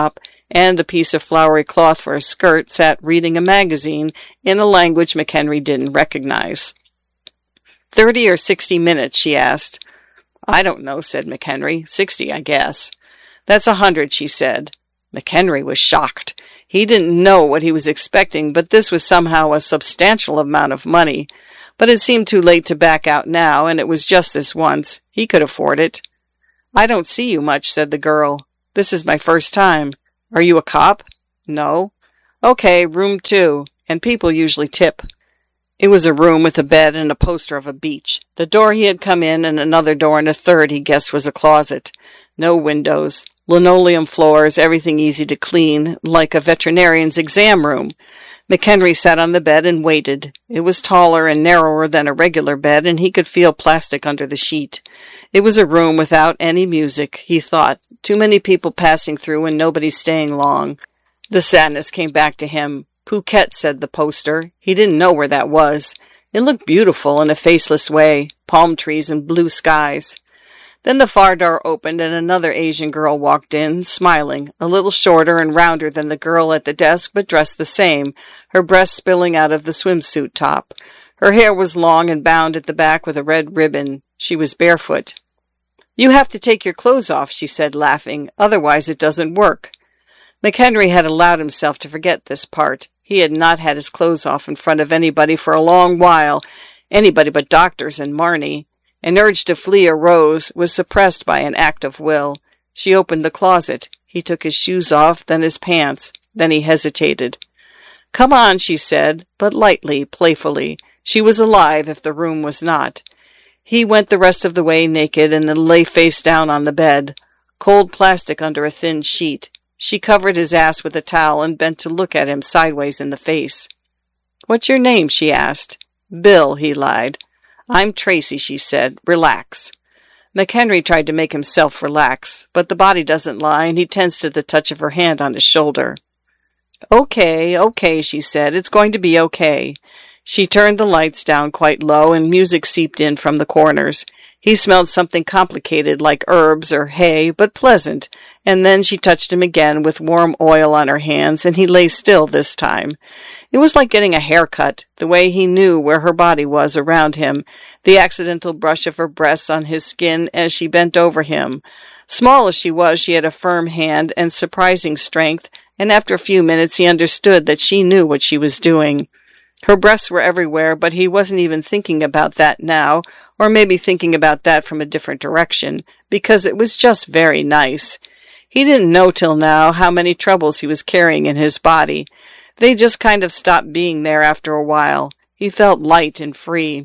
and a piece of flowery cloth for a skirt, sat reading a magazine in a language McHenry didn't recognize. Thirty or sixty minutes, she asked. I don't know, said McHenry. Sixty, I guess. That's a hundred, she said. McHenry was shocked. He didn't know what he was expecting, but this was somehow a substantial amount of money. But it seemed too late to back out now, and it was just this once. He could afford it. I don't see you much, said the girl. This is my first time. Are you a cop? No. Okay, room two, and people usually tip. It was a room with a bed and a poster of a beach. The door he had come in and another door and a third he guessed was a closet. No windows. Linoleum floors, everything easy to clean, like a veterinarian's exam room. McHenry sat on the bed and waited. It was taller and narrower than a regular bed, and he could feel plastic under the sheet. It was a room without any music, he thought. Too many people passing through and nobody staying long. The sadness came back to him. Phuket, said the poster. He didn't know where that was. It looked beautiful in a faceless way, palm trees and blue skies. Then the far door opened and another Asian girl walked in, smiling, a little shorter and rounder than the girl at the desk, but dressed the same, her breasts spilling out of the swimsuit top. Her hair was long and bound at the back with a red ribbon. She was barefoot. You have to take your clothes off, she said, laughing. Otherwise it doesn't work. McHenry had allowed himself to forget this part. He had not had his clothes off in front of anybody for a long while, anybody but doctors and Marnie. An urge to flee arose, was suppressed by an act of will. She opened the closet. He took his shoes off, then his pants. Then he hesitated. Come on, she said, but lightly, playfully. She was alive if the room was not. He went the rest of the way naked and then lay face down on the bed. Cold plastic under a thin sheet. She covered his ass with a towel and bent to look at him sideways in the face. What's your name? She asked. Bill, he lied. I'm Tracy, she said. Relax. McHenry tried to make himself relax, but the body doesn't lie, and he tensed at the touch of her hand on his shoulder. Okay, okay, she said. It's going to be okay. She turned the lights down quite low, and music seeped in from the corners. He smelled something complicated like herbs or hay, but pleasant, and then she touched him again with warm oil on her hands, and he lay still this time. It was like getting a haircut, the way he knew where her body was around him, the accidental brush of her breasts on his skin as she bent over him. Small as she was, she had a firm hand and surprising strength, and after a few minutes he understood that she knew what she was doing. Her breasts were everywhere, but he wasn't even thinking about that now, or maybe thinking about that from a different direction, because it was just very nice. He didn't know till now how many troubles he was carrying in his body. They just kind of stopped being there after a while. He felt light and free.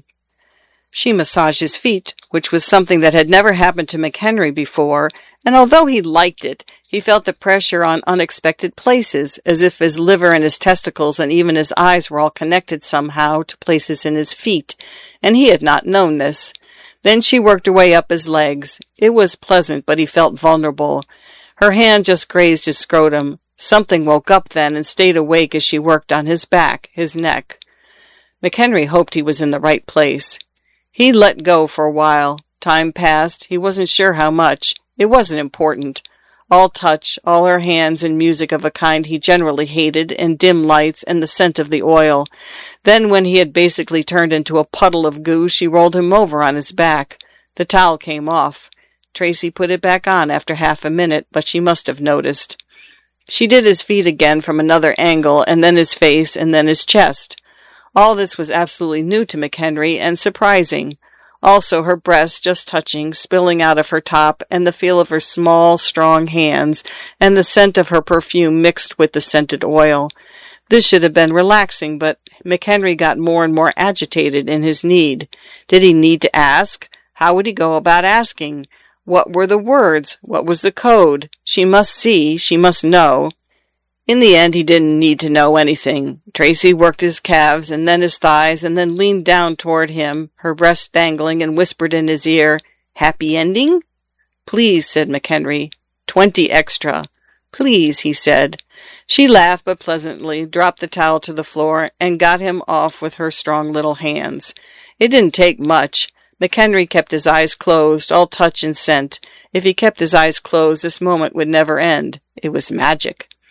She massaged his feet, which was something that had never happened to McHenry before, and although he liked it, he felt the pressure on unexpected places, as if his liver and his testicles and even his eyes were all connected somehow to places in his feet, and he had not known this. Then she worked her way up his legs. It was pleasant, but he felt vulnerable. Her hand just grazed his scrotum. Something woke up then and stayed awake as she worked on his back, his neck. McHenry hoped he was in the right place. He let go for a while. Time passed. He wasn't sure how much. It wasn't important. All touch, all her hands, and music of a kind he generally hated, and dim lights, and the scent of the oil. Then, when he had basically turned into a puddle of goo, she rolled him over on his back. The towel came off. Tracy put it back on after half a minute, but she must have noticed. She did his feet again from another angle, and then his face, and then his chest. All this was absolutely new to McHenry, and surprising. Also her breasts just touching, spilling out of her top, and the feel of her small, strong hands, and the scent of her perfume mixed with the scented oil. This should have been relaxing, but McHenry got more and more agitated in his need. Did he need to ask? How would he go about asking? What were the words? What was the code? She must see, she must know. In the end, he didn't need to know anything. Tracy worked his calves, and then his thighs, and then leaned down toward him, her breast dangling, and whispered in his ear, "Happy ending?" "Please," said McHenry. "Twenty extra." "Please," he said. She laughed, but pleasantly, dropped the towel to the floor, and got him off with her strong little hands. It didn't take much. McHenry kept his eyes closed, all touch and scent. If he kept his eyes closed, this moment would never end. It was magic.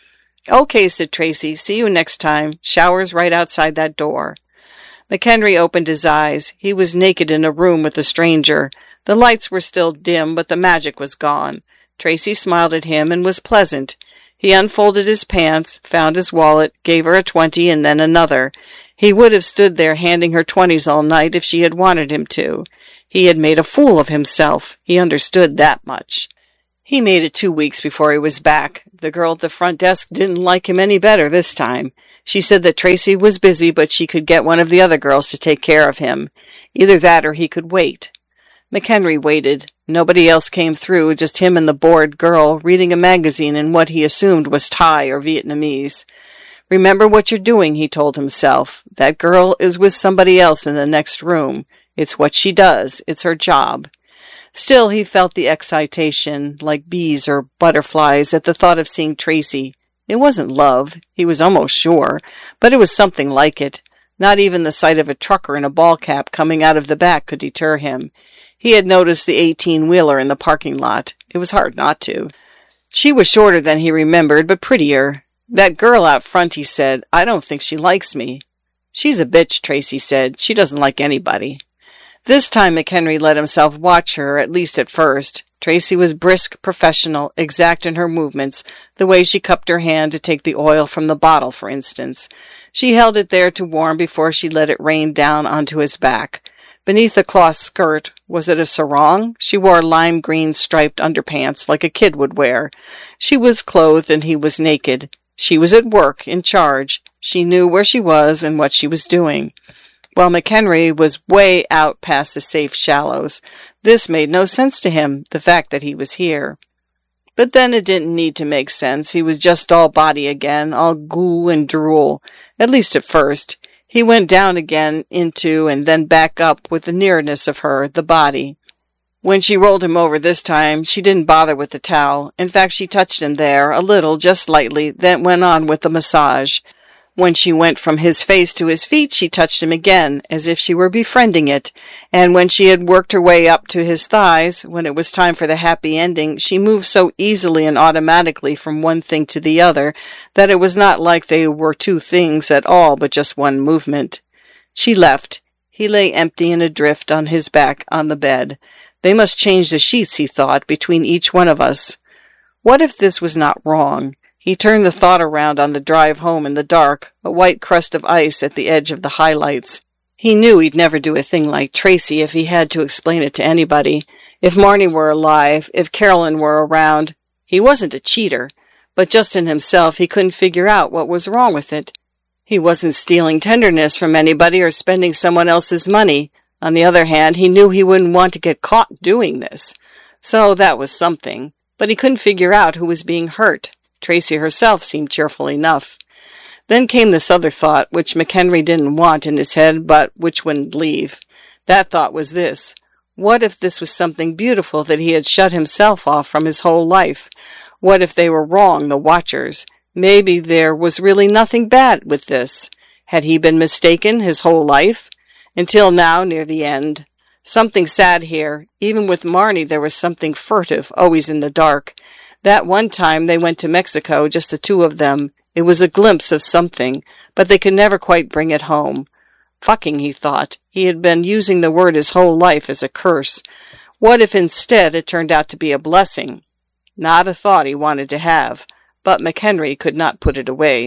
Okay, said Tracy. See you next time. Shower's right outside that door. McHenry opened his eyes. He was naked in a room with a stranger. The lights were still dim, but the magic was gone. Tracy smiled at him and was pleasant. He unfolded his pants, found his wallet, gave her a twenty and then another. He would have stood there handing her twenties all night if she had wanted him to. He had made a fool of himself. He understood that much. He made it two weeks before he was back. The girl at the front desk didn't like him any better this time. She said that Tracy was busy, but she could get one of the other girls to take care of him. Either that or he could wait. McHenry waited. Nobody else came through, just him and the bored girl, reading a magazine in what he assumed was Thai or Vietnamese. Remember what you're doing, he told himself. That girl is with somebody else in the next room. It's what she does. It's her job. Still, he felt the excitation, like bees or butterflies, at the thought of seeing Tracy. It wasn't love, he was almost sure, but it was something like it. Not even the sight of a trucker in a ball cap coming out of the back could deter him. He had noticed the eighteen-wheeler in the parking lot. It was hard not to. She was shorter than he remembered, but prettier. That girl out front, he said, I don't think she likes me. She's a bitch, Tracy said. She doesn't like anybody. This time McHenry let himself watch her, at least at first. Tracy was brisk, professional, exact in her movements, the way she cupped her hand to take the oil from the bottle, for instance. She held it there to warm before she let it rain down onto his back. Beneath the cloth skirt, was it a sarong? She wore lime green striped underpants like a kid would wear. She was clothed and he was naked. She was at work, in charge. She knew where she was and what she was doing. While McHenry was way out past the safe shallows. This made no sense to him, the fact that he was here. But then it didn't need to make sense. He was just all body again, all goo and drool, at least at first. He went down again into and then back up with the nearness of her, the body. When she rolled him over this time, she didn't bother with the towel. In fact, she touched him there, a little, just lightly, then went on with the massage. When she went from his face to his feet, she touched him again, as if she were befriending it. And when she had worked her way up to his thighs, when it was time for the happy ending, she moved so easily and automatically from one thing to the other that it was not like they were two things at all, but just one movement. She left. He lay empty and adrift on his back on the bed. They must change the sheets, he thought, between each one of us. What if this was not wrong? He turned the thought around on the drive home in the dark, a white crust of ice at the edge of the highlights. He knew he'd never do a thing like Tracy if he had to explain it to anybody. If Marnie were alive, if Carolyn were around. He wasn't a cheater, but just in himself he couldn't figure out what was wrong with it. He wasn't stealing tenderness from anybody or spending someone else's money. On the other hand, he knew he wouldn't want to get caught doing this. So that was something. But he couldn't figure out who was being hurt. Tracy herself seemed cheerful enough. Then came this other thought, which McHenry didn't want in his head, but which wouldn't leave. That thought was this. What if this was something beautiful that he had shut himself off from his whole life? What if they were wrong, the watchers? Maybe there was really nothing bad with this. Had he been mistaken his whole life? Until now, near the end. Something sad here. Even with Marnie there was something furtive, always in the dark. That one time they went to Mexico, just the two of them. It was a glimpse of something, but they could never quite bring it home. Fucking, he thought. He had been using the word his whole life as a curse. What if instead it turned out to be a blessing? Not a thought he wanted to have, but McHenry could not put it away.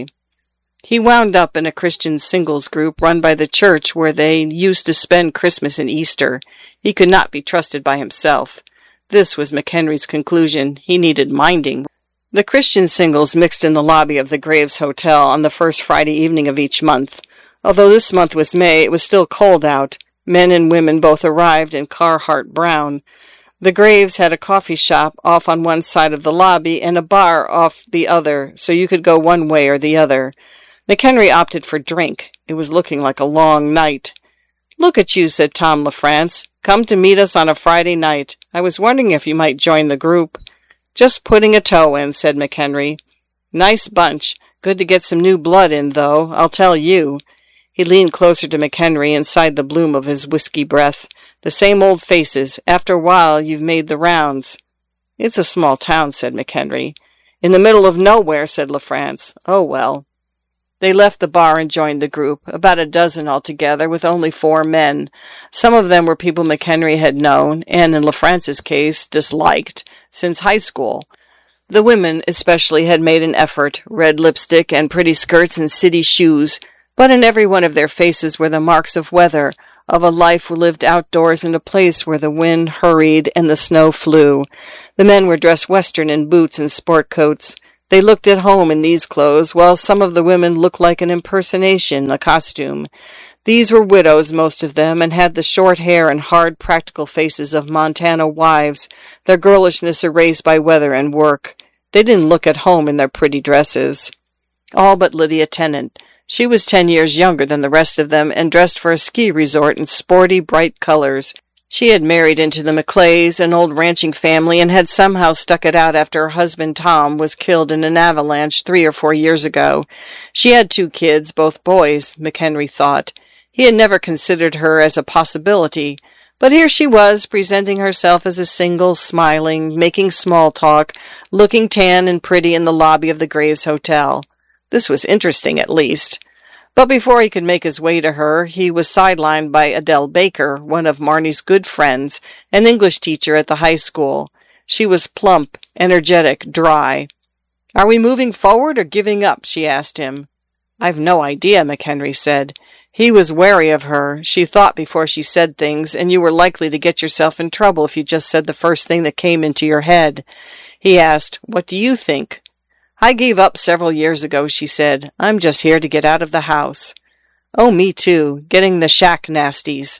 He wound up in a Christian singles group run by the church where they used to spend Christmas and Easter. He could not be trusted by himself. This was McHenry's conclusion. He needed minding. The Christian singles mixed in the lobby of the Graves Hotel on the first Friday evening of each month. Although this month was May, it was still cold out. Men and women both arrived in Carhartt brown. The Graves had a coffee shop off on one side of the lobby and a bar off the other, so you could go one way or the other. McHenry opted for drink. It was looking like a long night. "Look at you," said Tom LaFrance. "Come to meet us on a Friday night. I was wondering if you might join the group." "Just putting a toe in," said McHenry. "Nice bunch. Good to get some new blood in, though, I'll tell you." He leaned closer to McHenry inside the bloom of his whiskey breath. "The same old faces. After a while, you've made the rounds." "It's a small town," said McHenry. In the middle of nowhere, said LaFrance. Oh, well. They left the bar and joined the group, about a dozen altogether, with only four men. Some of them were people McHenry had known, and in LaFrance's case, disliked, since high school. The women, especially, had made an effort, red lipstick and pretty skirts and city shoes, but in every one of their faces were the marks of weather, of a life lived outdoors in a place where the wind hurried and the snow flew. The men were dressed Western in boots and sport coats. They looked at home in these clothes, while some of the women looked like an impersonation, a costume. These were widows, most of them, and had the short hair and hard, practical faces of Montana wives, their girlishness erased by weather and work. They didn't look at home in their pretty dresses. All but Lydia Tennant. She was ten years younger than the rest of them, and dressed for a ski resort in sporty, bright colors. She had married into the McClays, an old ranching family, and had somehow stuck it out after her husband Tom was killed in an avalanche three or four years ago. She had two kids, both boys, McHenry thought. He had never considered her as a possibility, but here she was, presenting herself as a single, smiling, making small talk, looking tan and pretty in the lobby of the Graves Hotel. This was interesting, at least. But before he could make his way to her, he was sidelined by Adele Baker, one of Marnie's good friends, an English teacher at the high school. She was plump, energetic, dry. "Are we moving forward or giving up?" she asked him. "I've no idea," McHenry said. He was wary of her. She thought before she said things, and you were likely to get yourself in trouble if you just said the first thing that came into your head. He asked, "What do you think?" "I gave up several years ago," she said. "I'm just here to get out of the house." "Oh, me too. Getting the shack nasties."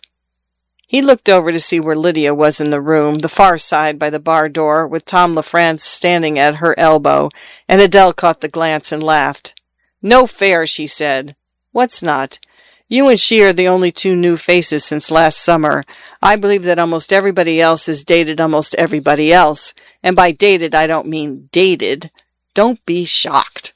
He looked over to see where Lydia was in the room, the far side by the bar door, with Tom LaFrance standing at her elbow, and Adele caught the glance and laughed. "No fair," she said. "What's not?" "You and she are the only two new faces since last summer. I believe that almost everybody else has dated almost everybody else, and by dated I don't mean dated. Don't be shocked."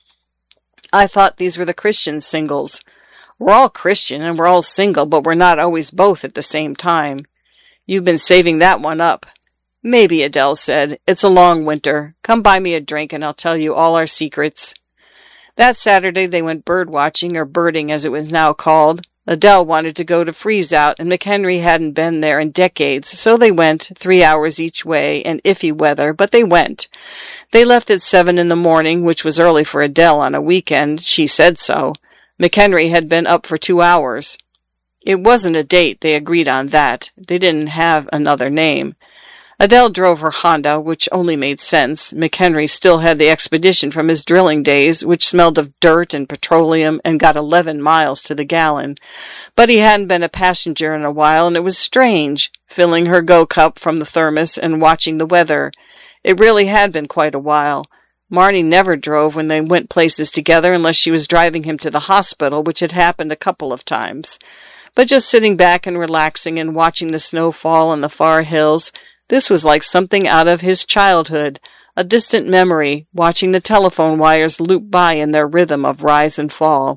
"I thought these were the Christian singles." "We're all Christian and we're all single, but we're not always both at the same time." "You've been saving that one up." "Maybe," Adele said. "It's a long winter. Come buy me a drink and I'll tell you all our secrets." That Saturday they went bird watching, or birding as it was now called. Adele wanted to go to Freeze Out, and McHenry hadn't been there in decades, so they went, three hours each way, and iffy weather, but they went. They left at seven in the morning, which was early for Adele on a weekend. She said so. McHenry had been up for two hours. It wasn't a date, they agreed on that. They didn't have another name. Adele drove her Honda, which only made sense. McHenry still had the expedition from his drilling days, which smelled of dirt and petroleum and got eleven miles to the gallon. But he hadn't been a passenger in a while, and it was strange, filling her go-cup from the thermos and watching the weather. It really had been quite a while. Marnie never drove when they went places together unless she was driving him to the hospital, which had happened a couple of times. But just sitting back and relaxing and watching the snow fall on the far hills, this was like something out of his childhood, a distant memory, watching the telephone wires loop by in their rhythm of rise and fall.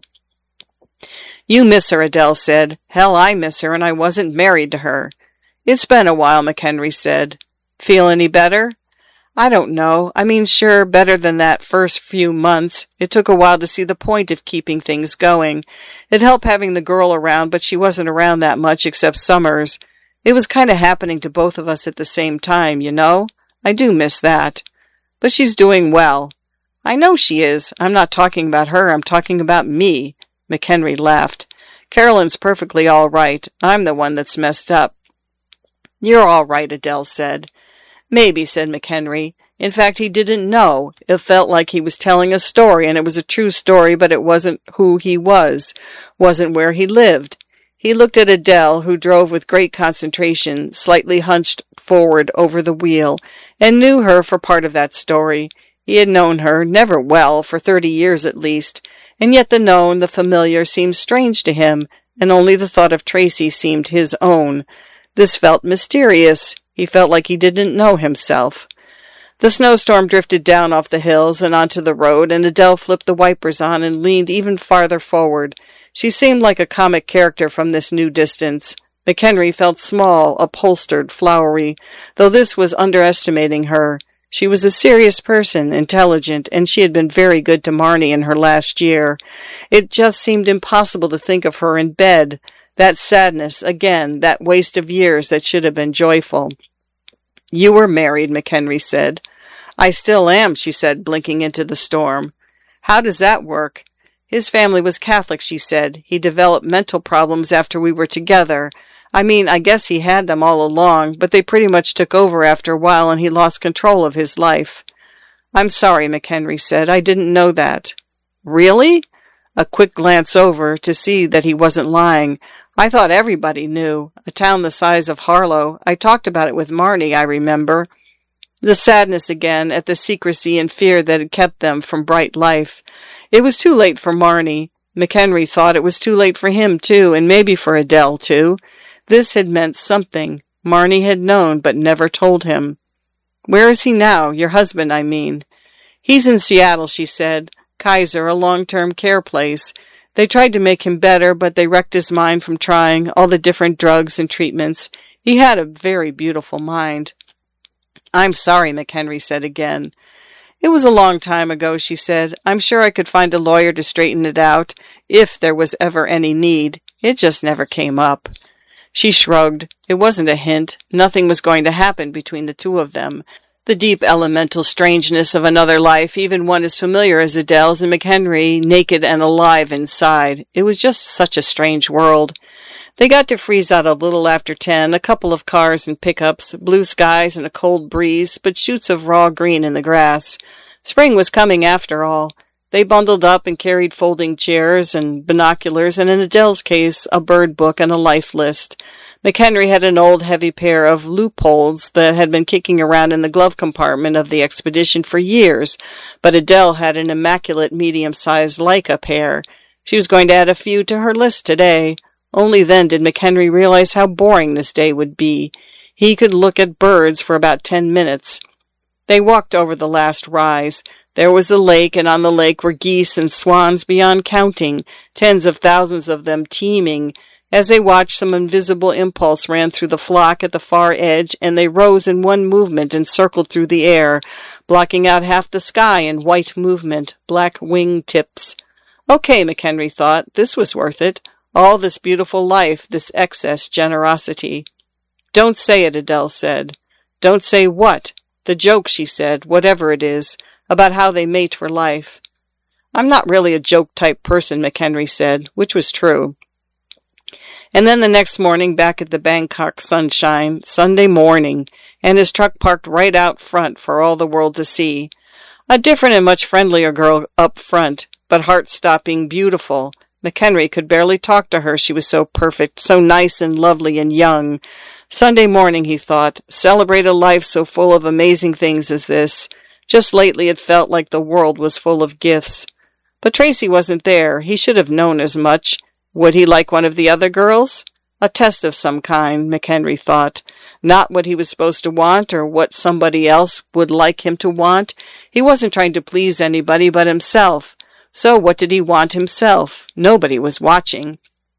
"You miss her," Adele said. "Hell, I miss her, and I wasn't married to her." "It's been a while," McHenry said. "Feel any better?" "I don't know. I mean, sure, better than that first few months. It took a while to see the point of keeping things going. It helped having the girl around, but she wasn't around that much except summers. It was kind of happening to both of us at the same time, you know? I do miss that. But she's doing well." "I know she is. I'm not talking about her. I'm talking about me." McHenry laughed. "Carolyn's perfectly all right. I'm the one that's messed up." "You're all right," Adele said. "Maybe," said McHenry. In fact, he didn't know. It felt like he was telling a story, and it was a true story, but it wasn't who he was, wasn't where he lived. He looked at Adele, who drove with great concentration, slightly hunched forward over the wheel, and knew her for part of that story. He had known her, never well, for thirty years at least, and yet the known, the familiar, seemed strange to him, and only the thought of Tracy seemed his own. This felt mysterious. He felt like he didn't know himself. The snowstorm drifted down off the hills and onto the road, and Adele flipped the wipers on and leaned even farther forward. She seemed like a comic character from this new distance. McHenry felt small, upholstered, flowery, though this was underestimating her. She was a serious person, intelligent, and she had been very good to Marnie in her last year. It just seemed impossible to think of her in bed. That sadness, again, that waste of years that should have been joyful. "You were married," McHenry said. "I still am," she said, blinking into the storm. "How does that work?" "His family was Catholic," she said. "He developed mental problems after we were together. I mean, I guess he had them all along, but they pretty much took over after a while and he lost control of his life." "I'm sorry," McHenry said. "I didn't know that." "Really?" A quick glance over to see that he wasn't lying. "I thought everybody knew. A town the size of Harlow. I talked about it with Marnie, I remember." The sadness again at the secrecy and fear that had kept them from bright life. It was too late for Marnie. McHenry thought it was too late for him, too, and maybe for Adele, too. This had meant something. Marnie had known, but never told him. "Where is he now? Your husband, I mean." "He's in Seattle," she said. "Kaiser, a long-term care place. They tried to make him better, but they wrecked his mind from trying all the different drugs and treatments. He had a very beautiful mind." "I'm sorry," McHenry said again. "It was a long time ago," she said. "I'm sure I could find a lawyer to straighten it out, if there was ever any need. It just never came up." She shrugged. It wasn't a hint. Nothing was going to happen between the two of them. The deep elemental strangeness of another life, even one as familiar as Adele's, and McHenry naked and alive inside. It was just such a strange world. They got to freeze out a little after ten, a couple of cars and pickups, blue skies and a cold breeze, but shoots of raw green in the grass. Spring was coming after all. They bundled up and carried folding chairs and binoculars, and in Adele's case, a bird book and a life list. McHenry had an old heavy pair of Leupolds that had been kicking around in the glove compartment of the expedition for years, but Adele had an immaculate medium-sized Leica pair. She was going to add a few to her list today. Only then did McHenry realize how boring this day would be. He could look at birds for about ten minutes. They walked over the last rise. There was the lake, and on the lake were geese and swans beyond counting, tens of thousands of them teeming. As they watched, some invisible impulse ran through the flock at the far edge, and they rose in one movement and circled through the air, blocking out half the sky in white movement, black wing tips. Okay, McHenry thought, this was worth it. All this beautiful life, this excess generosity. "Don't say it," Adele said. "Don't say what?" "The joke," she said, "whatever it is, about how they mate for life." "I'm not really a joke-type person," McHenry said, which was true. And then the next morning, back at the Bangkok sunshine, Sunday morning, and his truck parked right out front for all the world to see. A different and much friendlier girl up front, but heart-stopping beautiful. McHenry could barely talk to her, she was so perfect, so nice and lovely and young. Sunday morning, he thought, celebrate a life so full of amazing things as this. Just lately it felt like the world was full of gifts. But Tracy wasn't there. He should have known as much. Would he like one of the other girls? A test of some kind, McHenry thought. Not what he was supposed to want or what somebody else would like him to want. He wasn't trying to please anybody but himself. So what did he want himself? Nobody was watching.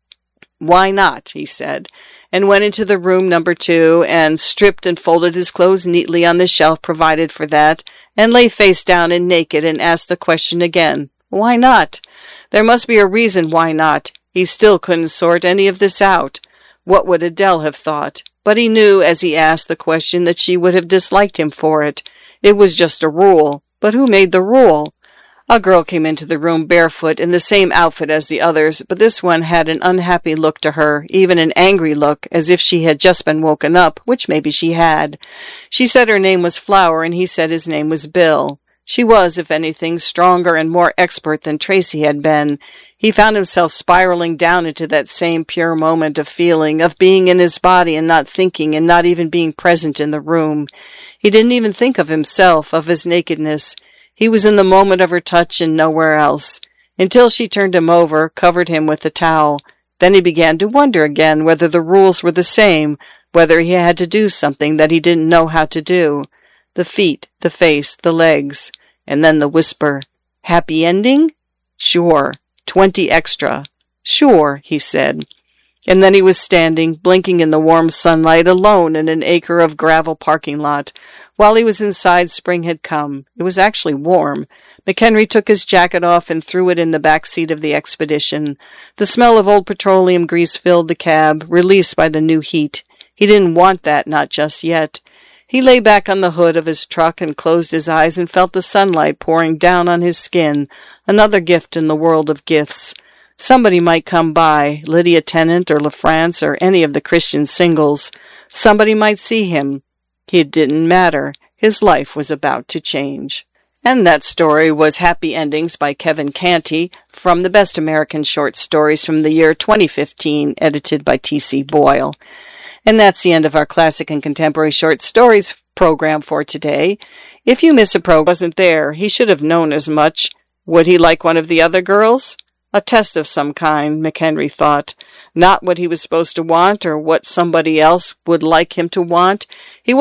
"Why not?" he said, and went into the room number two and stripped and folded his clothes neatly on the shelf provided for that, and lay face down and naked and asked the question again. Why not? There must be a reason why not. He still couldn't sort any of this out. What would Adele have thought? But he knew as he asked the question that she would have disliked him for it. It was just a rule. But who made the rule? A girl came into the room barefoot in the same outfit as the others, but this one had an unhappy look to her, even an angry look, as if she had just been woken up, which maybe she had. She said her name was Flower, and he said his name was Bill. She was, if anything, stronger and more expert than Tracy had been. He found himself spiraling down into that same pure moment of feeling, of being in his body and not thinking and not even being present in the room. He didn't even think of himself, of his nakedness. He was in the moment of her touch and nowhere else, until she turned him over, covered him with the towel. Then he began to wonder again whether the rules were the same, whether he had to do something that he didn't know how to do. The feet, the face, the legs, and then the whisper. Happy ending? Sure. Twenty extra. Sure, he said. And then he was standing, blinking in the warm sunlight, alone in an acre of gravel parking lot. While he was inside, spring had come. It was actually warm. McHenry took his jacket off and threw it in the back seat of the Expedition. The smell of old petroleum grease filled the cab, released by the new heat. He didn't want that, not just yet. He lay back on the hood of his truck and closed his eyes and felt the sunlight pouring down on his skin, another gift in the world of gifts. Somebody might come by, Lydia Tennant or LaFrance or any of the Christian singles. Somebody might see him. It didn't matter. His life was about to change. And that story was Happy Endings by Kevin Canty from the Best American Short Stories from the year twenty fifteen, edited by T C Boyle. And that's the end of our Classic and Contemporary Short Stories program for today. If you miss a pro wasn't there, he should have known as much. Would he like one of the other girls? A test of some kind, McHenry thought. Not what he was supposed to want or what somebody else would like him to want. He